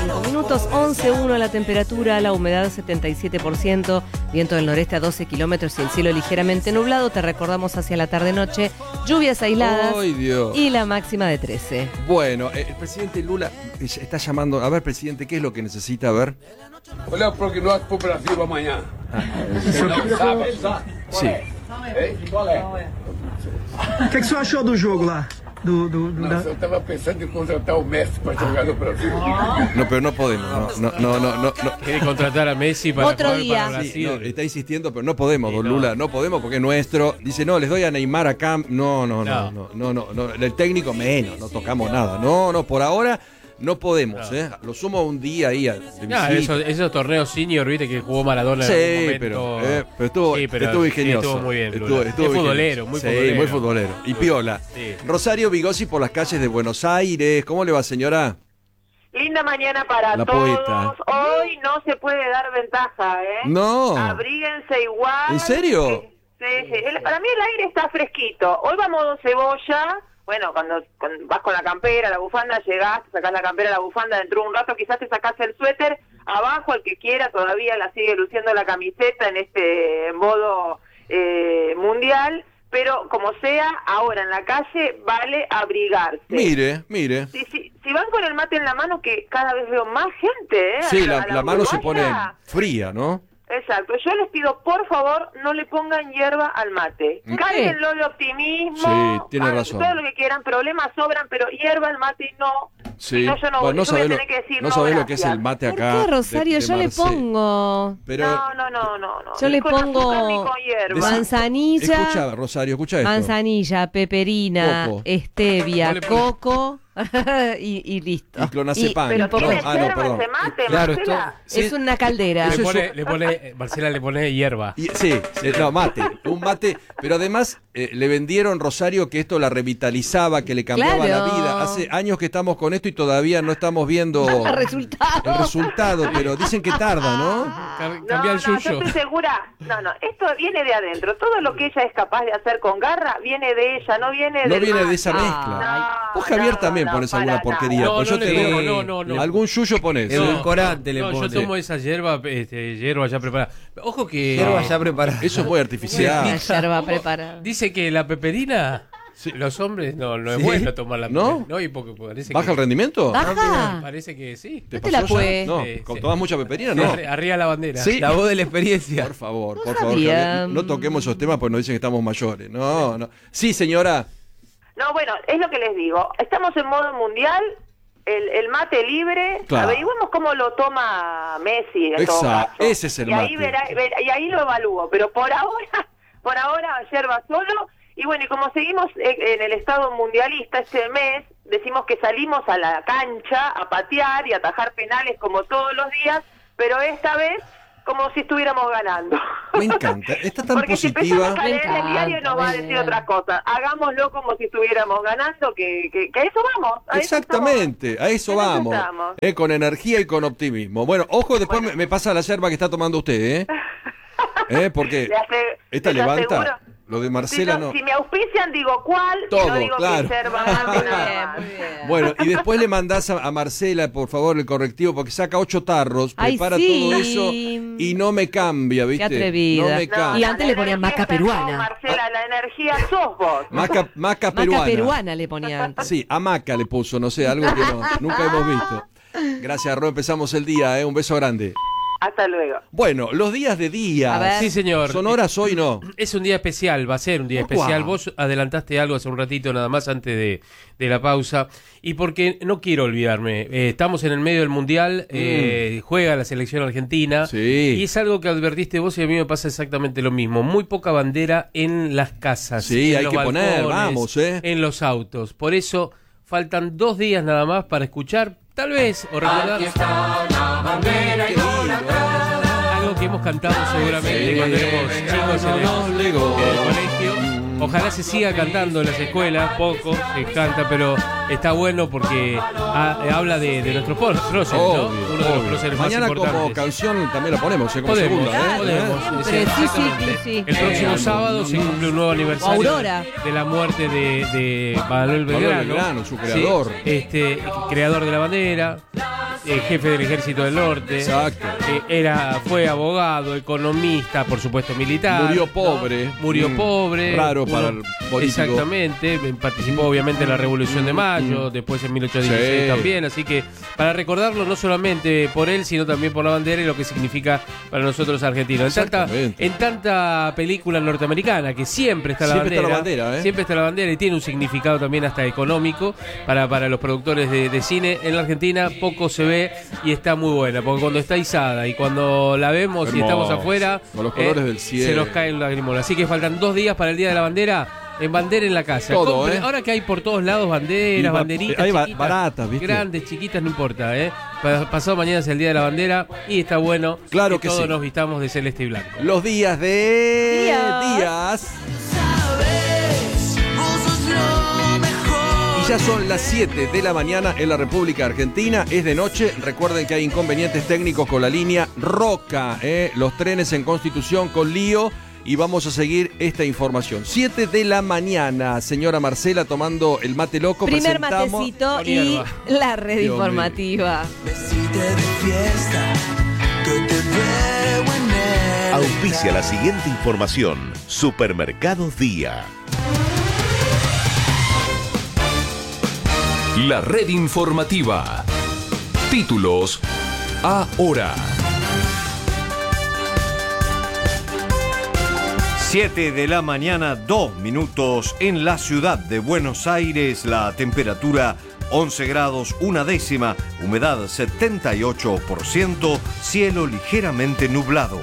5 minutos, 11:01 la temperatura, la humedad 77%, viento del noreste a 12 kilómetros y el cielo ligeramente nublado. Te recordamos hacia la tarde-noche, lluvias aisladas. ¡Ay, Dios! Y la máxima de 13. Bueno, el presidente Lula está llamando. A ver, presidente, ¿qué es lo que necesita? A ver. Olha o prognóstico pro Brasil amanhã. Sí. Qual é? O que o senhor achou do jogo lá? Nossa, eu estava pensando em contratar o Messi para jogar no Brasil. No, pero no podemos. No. Quiere contratar a Messi para Otro jugar día. para Sí, Brasil. no, está insistiendo, pero no podemos, don no. Lula, no podemos porque es nuestro. Dice, no, les doy a Neymar acá. No. El técnico menos, no tocamos nada. No, por ahora no podemos, Lo sumo un día ahí de visita. Esos torneos senior, viste, que jugó Maradona Sí, en algún pero momento. estuvo ingenioso. Estuvo muy bien. Estuvo Lula. Es ingenioso. futbolero, muy Sí, futbolero. muy futbolero. Y piola. Sí. Rosario Bigosi por las calles de Buenos Aires. ¿Cómo le va, señora? Linda mañana para La todos. poeta. Hoy no se puede dar ventaja, ¿eh? No. Abríguense igual. ¿En serio? Sí. Para mí el aire está fresquito. Hoy va modo cebolla. Bueno, cuando vas con la campera, la bufanda, llegás, te sacás la campera, la bufanda, dentro de un rato quizás te sacás el suéter. Abajo, el que quiera, todavía la sigue luciendo la camiseta en este modo mundial. Pero como sea, ahora en la calle vale abrigarse. Mire. Si van con el mate en la mano, que cada vez veo más gente, Sí, a la mano se pone uruguaya. fría, ¿no? Exacto, yo les pido, por favor, no le pongan hierba al mate. ¿Qué? Cállenlo de optimismo. Sí, tiene hagan razón. Todo lo que quieran, problemas sobran, pero hierba al mate no. Sí. Si no, yo no, Bueno, yo voy a sabés tener que decir no no, sabés lo que es gracias. el mate ¿Por acá. qué, Rosario? de Yo le Marcelo. pongo Pero No. Yo le Ni con azúcar pongo ni con hierba. manzanilla, escucha, Rosario, escucha esto. manzanilla, peperina, Coco. stevia, No le pongo- coco y listo. Y clonazepam. Pero No, tiene no, yerba perdón. ese mate, Claro, Marcela. Sí. Es una caldera. Eso Marcela le pone hierba. Sí, mate, un mate, pero además le vendieron, Rosario, que esto la revitalizaba, que le cambiaba Claro. la vida. Hace años que estamos con esto y todavía no estamos viendo El resultado. el resultado, pero dicen que tarda, ¿no? Cambia el Yo yuyo. estoy segura. No, esto viene de adentro. Todo lo que ella es capaz de hacer con garra viene de ella, no viene No del viene de mate. esa mezcla. No, Vos, Javier, no, también no, pones para alguna nada. porquería. No, pues no yo le te veo. pongo, no. Algún yuyo pones. Edulcorante le No, yo pone. tomo esa hierba ya preparada. Ojo que Hierba ya preparada. Eso es muy La artificial. yerba preparada. dice que la peperina, los hombres no es ¿Sí? bueno tomar la ¿No? peperina. No, y porque parece ¿Baja que, el rendimiento? ¿Baja? parece que sí. ¿Te No te la pasó ya? fue. No, Sí, sí. ¿tomás mucha peperina? No. Arriba la bandera. Sí. La voz de la experiencia. Por favor, sabía. Javier, no toquemos esos temas porque nos dicen que estamos mayores. No. Sí, señora. No, bueno, es lo que les digo. Estamos en modo mundial, el mate libre. Claro. Averigüemos cómo lo toma Messi. En todo Exacto, caso. ese es el y ahí mate. y ahí lo evalúo. Pero por ahora yerba solo. Y bueno, y como seguimos en el estado mundialista este mes, decimos que salimos a la cancha a patear y a atajar penales como todos los días, pero esta vez como si estuviéramos ganando. Me encanta. Está tan Porque si positiva. empezamos a leer Me el diario encanta, nos va a bien. decir otras cosas. Hagámoslo como si estuviéramos ganando, que a eso vamos. A eso Exactamente, a eso vamos. estamos. Con energía y con optimismo. Bueno, ojo, después me pasa la yerba que está tomando usted, porque esta les levanta. aseguro. Lo de Si, Marcela no. si me auspician, digo cuál, Todo, y no digo claro. que yerba Muy mate nada bien, más. muy bien. Bueno, y después le mandás a Marcela, por favor, el correctivo, porque saca 8 tarros, Ay, prepara sí. todo eso y no me cambia, ¿viste? Qué atrevida. No me No, cambia. Y antes le ponían la energía maca sos vos, peruana. Marcela, la energía sos vos. Maca Maca peruana. peruana le ponía antes. Sí, hamaca le puso, no sé, algo que nunca hemos visto. Gracias, Ro, empezamos el día, un beso grande. Hasta luego. Bueno, los días de días. A ver. Sí, señor. ¿Son horas hoy no? Es un día especial, va a ser un día ¿Por especial. cuál? Vos adelantaste algo hace un ratito nada más antes de la pausa. Y porque no quiero olvidarme, estamos en el medio del Mundial, juega la selección argentina. Sí. Y es algo que advertiste vos y a mí me pasa exactamente lo mismo. Muy poca bandera en las casas. Sí, en hay los que poner, balcones, vamos, en los autos. Por eso faltan 2 días nada más para escuchar, tal vez, o recordar. Algo que hemos cantado seguramente cuando éramos chicos en el colegio. Ojalá se siga cantando en las escuelas, poco se canta, pero está bueno porque habla de nuestros próceres, ¿no? Obvio, Uno de los obvio. próceres más Mañana como importantes. canción también la ponemos, como Podemos, segunda. podemos. Pero Exactamente. sí. El próximo sábado se cumple un nuevo aniversario Aurora. de la muerte de Manuel Manuel Belgrano. Belgrano, su creador. Sí, creador de la bandera. jefe del Ejército del Norte. Exacto. Fue abogado, economista, por supuesto militar. Murió pobre. ¿no? Murió pobre. Raro para el político. Exactamente. Participó obviamente en la Revolución de Mayo, después en 1816 también. Así que para recordarlo no solamente por él, sino también por la bandera y lo que significa para nosotros argentinos. En tanta película norteamericana que siempre está la bandera. Siempre está la bandera y tiene un significado también hasta económico para los productores de cine. En la Argentina poco se ve y está muy buena, porque cuando está izada y cuando la vemos y estamos afuera, con los colores del cielo, se nos cae el lagrimón. Así que faltan 2 días para el Día de la Bandera. En bandera en la casa. Todo, Ahora que hay por todos lados banderas, banderitas hay chiquitas, baratas, ¿viste? Grandes, chiquitas, no importa. Pasado mañana es el Día de la Bandera y está bueno que todos nos vistamos de celeste y blanco. Los días de días. Y ya son las 7 de la mañana en la República Argentina. Es de noche. Recuerden que hay inconvenientes técnicos con la línea Roca. Los trenes en Constitución con lío. Y vamos a seguir esta información. 7 de la mañana, señora Marcela, tomando el mate loco. Primer matecito y la red informativa. Auspicia la siguiente información. Supermercados Día. La red informativa. Títulos ahora. 7 de la mañana, 2 minutos en la ciudad de Buenos Aires. La temperatura 11 grados, 1/10, humedad 78%, cielo ligeramente nublado.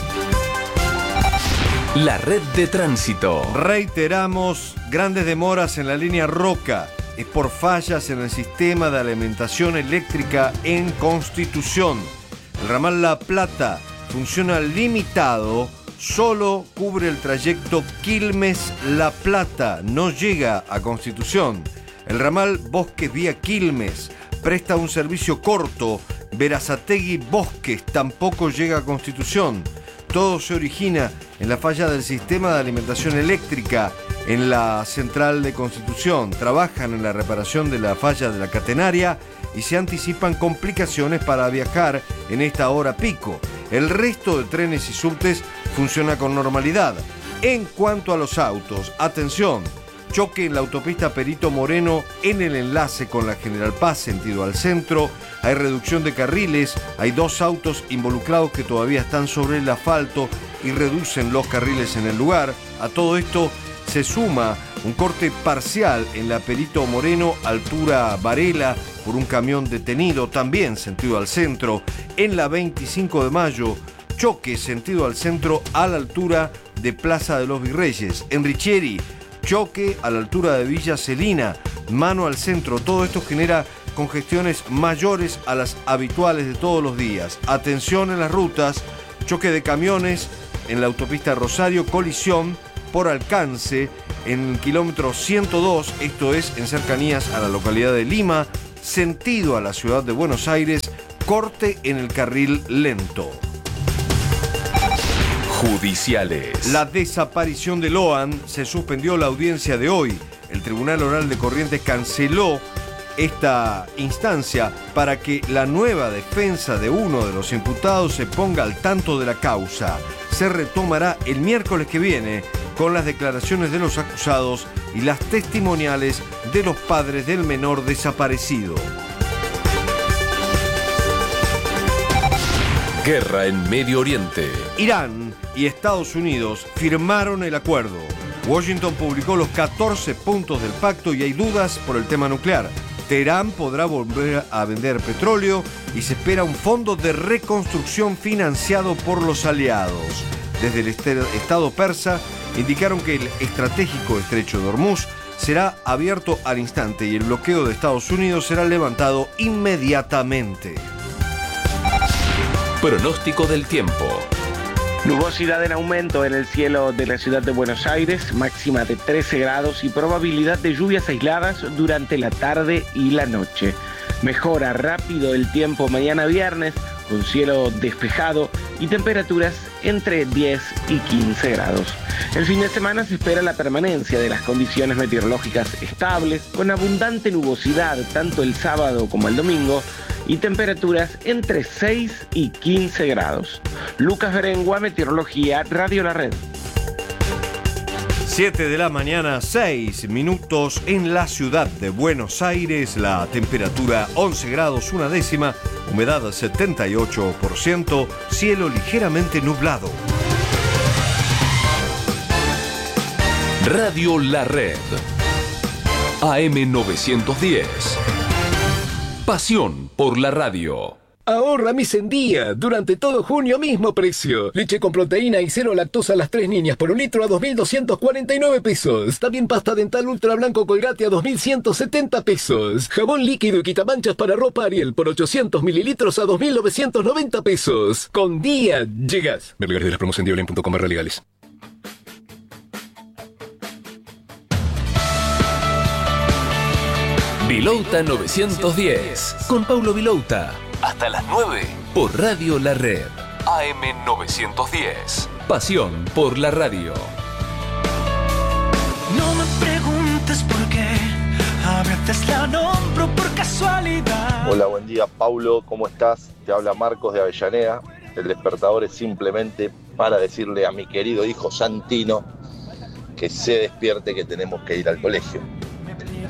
La red de tránsito. Reiteramos, grandes demoras en la línea Roca. Es por fallas en el sistema de alimentación eléctrica en Constitución. El ramal La Plata funciona limitado. Solo cubre el trayecto Quilmes-La Plata, no llega a Constitución. El ramal Bosques vía Quilmes presta un servicio corto. Berazategui-Bosques tampoco llega a Constitución. Todo se origina en la falla del sistema de alimentación eléctrica en la central de Constitución. Trabajan en la reparación de la falla de la catenaria y se anticipan complicaciones para viajar en esta hora pico. El resto de trenes y subtes funciona con normalidad. En cuanto a los autos, atención, choque en la autopista Perito Moreno en el enlace con la General Paz sentido al centro. Hay reducción de carriles, hay 2 autos involucrados que todavía están sobre el asfalto y reducen los carriles en el lugar. A todo esto se suma un corte parcial en la Perito Moreno, altura Varela, por un camión detenido, también sentido al centro. En la 25 de mayo, choque sentido al centro a la altura de Plaza de los Virreyes. En Richieri, choque a la altura de Villa Celina, mano al centro. Todo esto genera congestiones mayores a las habituales de todos los días. Atención en las rutas, choque de camiones en la autopista Rosario, colisión por alcance en el kilómetro 102, esto es en cercanías a la localidad de Lima, sentido a la ciudad de Buenos Aires, corte en el carril lento. Judiciales. La desaparición de Loan, se suspendió la audiencia de hoy. El Tribunal Oral de Corrientes canceló esta instancia para que la nueva defensa de uno de los imputados se ponga al tanto de la causa. Se retomará el miércoles que viene con las declaraciones de los acusados y las testimoniales de los padres del menor desaparecido. Guerra en Medio Oriente. Irán y Estados Unidos firmaron el acuerdo. Washington publicó los 14 puntos del pacto y hay dudas por el tema nuclear. Teherán podrá volver a vender petróleo y se espera un fondo de reconstrucción financiado por los aliados. Desde el Estado persa indicaron que el estratégico estrecho de Hormuz será abierto al instante y el bloqueo de Estados Unidos será levantado inmediatamente. Pronóstico del tiempo. Nubosidad en aumento en el cielo de la ciudad de Buenos Aires, máxima de 13 grados y probabilidad de lluvias aisladas durante la tarde y la noche. Mejora rápido el tiempo mañana viernes, con cielo despejado y temperaturas entre 10 y 15 grados. El fin de semana se espera la permanencia de las condiciones meteorológicas estables, con abundante nubosidad tanto el sábado como el domingo, y temperaturas entre 6 y 15 grados. Lucas Berengua, Meteorología, Radio La Red. 7 de la mañana, 6 minutos en la ciudad de Buenos Aires. La temperatura 11 grados, una décima, humedad 78%, cielo ligeramente nublado. Radio La Red. AM 910. Pasión por la radio. Ahorra Mis en Día. Durante todo junio, mismo precio. Leche con proteína y cero lactosa a las 3 niñas por un litro a 2.249 pesos. También pasta dental ultra blanco Colgate a 2.170 pesos. Jabón líquido y quitamanchas para ropa Ariel por 800 mililitros a 2.990 pesos. Con Día llegas. Ver lugares de las promos en dioline.com/legales. Vilouta 910. Con Paulo Vilouta. Hasta las 9. Por Radio La Red. AM 910. Pasión por la radio. No me preguntes por qué. A veces la nombro por casualidad. Hola, buen día, Paulo. ¿Cómo estás? Te habla Marcos de Avellaneda. El despertador es simplemente para decirle a mi querido hijo Santino que se despierte, que tenemos que ir al colegio.